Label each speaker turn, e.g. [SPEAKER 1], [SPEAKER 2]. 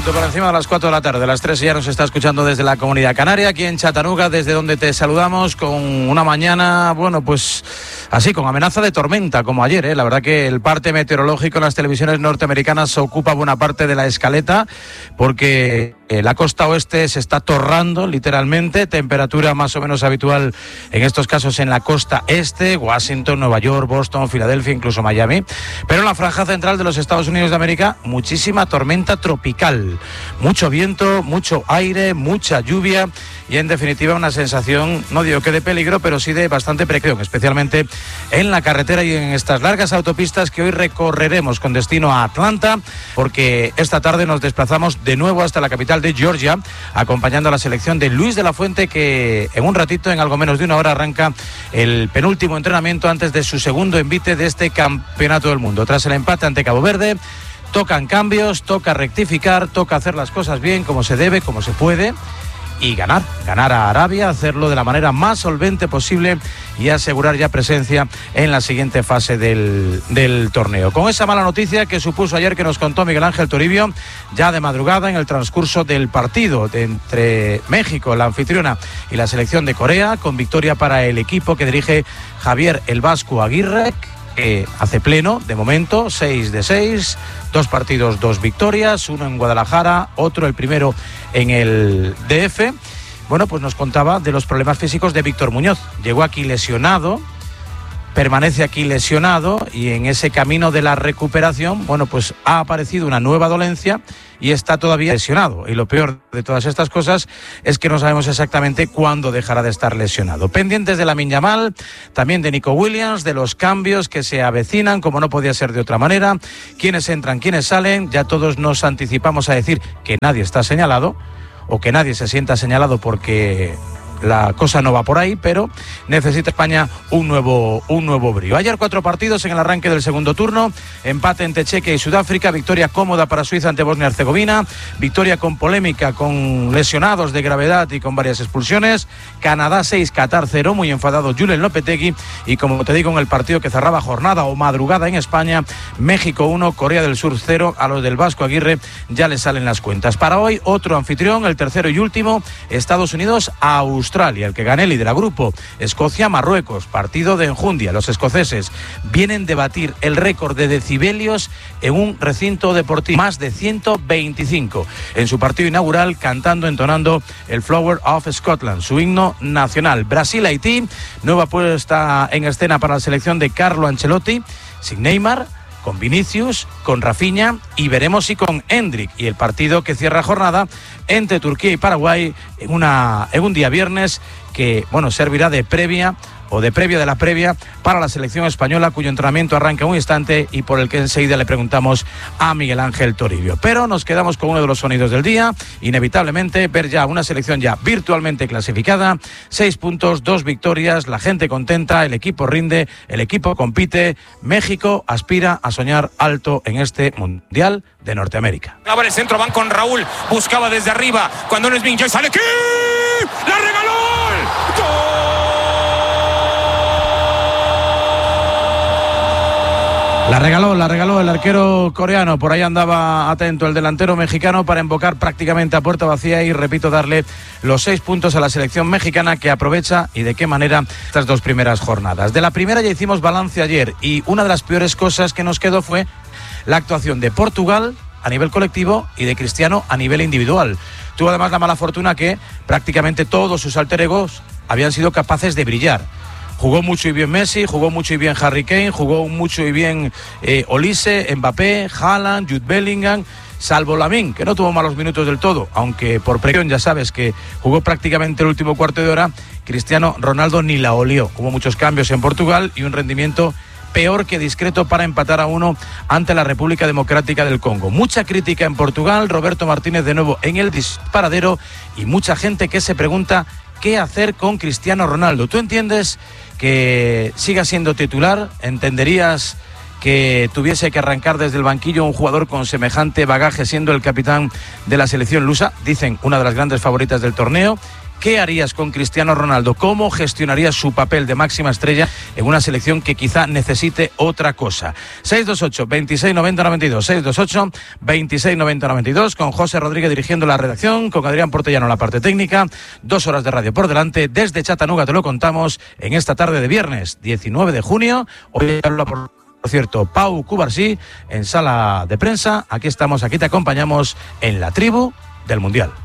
[SPEAKER 1] minuto por encima de las 4 de la tarde. Las 3 ya nos está escuchando desde la Comunidad Canaria, aquí en Chattanooga, desde donde te saludamos con una mañana, bueno, pues así, con amenaza de tormenta, como ayer, ¿eh? La verdad que el parte meteorológico en las televisiones norteamericanas ocupa buena parte de la escaleta, porque la costa oeste se está torrando, literalmente, temperatura más o menos habitual en estos casos en la costa este, Washington, Nueva York, Boston, Filadelfia, incluso Miami, pero en la franja central de los Estados Unidos de América, muchísima tormenta tropical, mucho viento, mucho aire, mucha lluvia y en definitiva una sensación, no digo que de peligro, pero sí de bastante precaución, especialmente en la carretera y en estas largas autopistas que hoy recorreremos con destino a Atlanta, porque esta tarde nos desplazamos de nuevo hasta la capital de Georgia, acompañando a la selección de Luis de la Fuente, que en un ratito, en algo menos de una hora, arranca el penúltimo entrenamiento antes de su segundo envite de este campeonato del mundo. Tras el empate ante Cabo Verde, tocan cambios, toca rectificar, toca hacer las cosas bien, como se debe, como se puede, y ganar a Arabia, hacerlo de la manera más solvente posible y asegurar ya presencia en la siguiente fase del torneo. Con esa mala noticia que supuso ayer, que nos contó Miguel Ángel Toribio, ya de madrugada en el transcurso del partido entre México, la anfitriona, y la selección de Corea, con victoria para el equipo que dirige Javier el Vasco Aguirre, que hace pleno, de momento, 6 de 6, 2 partidos, 2 victorias, uno en Guadalajara, otro el primero en el DF. Bueno, pues nos contaba de los problemas físicos de Víctor Muñoz. Llegó aquí lesionado, permanece aquí lesionado y en ese camino de la recuperación, bueno, pues ha aparecido una nueva dolencia y está todavía lesionado. Y lo peor de todas estas cosas es que no sabemos exactamente cuándo dejará de estar lesionado. Pendientes de Lamine Yamal, también de Nico Williams, de los cambios que se avecinan, como no podía ser de otra manera, quiénes entran, quiénes salen. Ya todos nos anticipamos a decir que nadie está señalado, o que nadie se sienta señalado, porque la cosa no va por ahí, pero necesita España un nuevo brío. Ayer 4 partidos en el arranque del segundo turno, empate entre Chequia y Sudáfrica, victoria cómoda para Suiza ante Bosnia y Herzegovina, victoria con polémica, con lesionados de gravedad y con varias expulsiones, Canadá 6, Qatar 0, muy enfadado Julen Lopetegui, y como te digo, en el partido que cerraba jornada o madrugada en España, México 1, Corea del Sur 0, a los del Vasco Aguirre ya les salen las cuentas. Para hoy, otro anfitrión, el tercero y último, Estados Unidos a Australia. El que gane lidera grupo. Escocia-Marruecos, partido de enjundia. Los escoceses vienen de batir el récord de decibelios en un recinto deportivo, más de 125, en su partido inaugural, cantando, entonando el Flower of Scotland, su himno nacional. Brasil-Haití, nueva puesta en escena para la selección de Carlo Ancelotti, sin Neymar, con Vinicius, con Rafinha y veremos si con Endrick. Y el partido que cierra jornada entre Turquía y Paraguay en un día viernes que, bueno, servirá de previa o de previa de la previa para la selección española, cuyo entrenamiento arranca en un instante y por el que enseguida le preguntamos a Miguel Ángel Toribio. Pero nos quedamos con uno de los sonidos del día, inevitablemente ver ya una selección ya virtualmente clasificada, 6 puntos, 2 victorias, la gente contenta, el equipo rinde, el equipo compite. México aspira a soñar alto en este Mundial de Norteamérica.
[SPEAKER 2] Clava el centro, van con Raúl, buscaba desde arriba, cuando no es Minjoy, sale aquí, la regaló, ¡gol!
[SPEAKER 1] La regaló el arquero coreano. Por ahí andaba atento el delantero mexicano para invocar prácticamente a puerta vacía y, repito, darle los 6 puntos a la selección mexicana, que aprovecha y de qué manera estas 2 primeras jornadas. De la primera ya hicimos balance ayer y una de las peores cosas que nos quedó fue la actuación de Portugal a nivel colectivo y de Cristiano a nivel individual. Tuvo además la mala fortuna que prácticamente todos sus alter egos habían sido capaces de brillar. Jugó mucho y bien Messi, jugó mucho y bien Harry Kane, jugó mucho y bien Olise, Mbappé, Haaland, Jude Bellingham, salvo Lamine, que no tuvo malos minutos del todo, aunque por presión, ya sabes que jugó prácticamente el último cuarto de hora. Cristiano Ronaldo ni la olió. Hubo muchos cambios en Portugal y un rendimiento peor que discreto para empatar a 1 ante la República Democrática del Congo. Mucha crítica en Portugal, Roberto Martínez de nuevo en el disparadero y mucha gente que se pregunta qué hacer con Cristiano Ronaldo. ¿Tú entiendes que siga siendo titular? ¿Entenderías que tuviese que arrancar desde el banquillo un jugador con semejante bagaje, siendo el capitán de la selección lusa? Dicen una de las grandes favoritas del torneo, ¿Qué harías con Cristiano Ronaldo? ¿Cómo gestionarías su papel de máxima estrella en una selección que quizá necesite otra cosa? 628 26 90 92, 628 26 90 92, con José Rodríguez dirigiendo la redacción, con Adrián Portellano la parte técnica, 2 horas de radio por delante. Desde Chattanooga te lo contamos en esta tarde de viernes 19 de junio. Hoy habla, por cierto, Pau Cubarsí en sala de prensa. Aquí estamos, aquí te acompañamos en la tribu del Mundial.